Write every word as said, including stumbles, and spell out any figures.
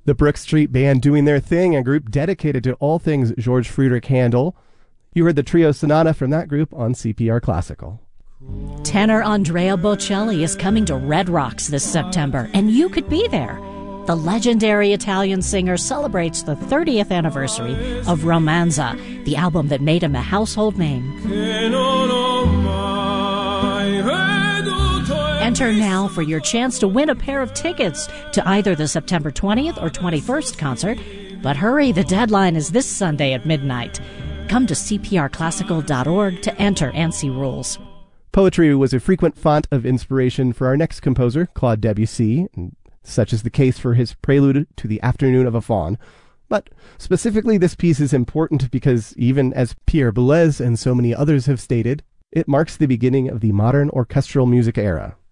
The Brook Street Band doing their thing, a group dedicated to all things George Friedrich Handel. You heard the trio sonata from that group on C P R Classical. Tenor Andrea Bocelli is coming to Red Rocks this September, and you could be there. The legendary Italian singer celebrates the thirtieth anniversary of Romanza, the album that made him a household name. Enter now for your chance to win a pair of tickets to either the September twentieth or twenty-first concert. But hurry, the deadline is this Sunday at midnight. Come to c p r classical dot org to enter and see rules. Poetry was a frequent font of inspiration for our next composer, Claude Debussy, and such is the case for his prelude to the Afternoon of a Faun. But specifically, this piece is important because, even as Pierre Boulez and so many others have stated, it marks the beginning of the modern orchestral music era.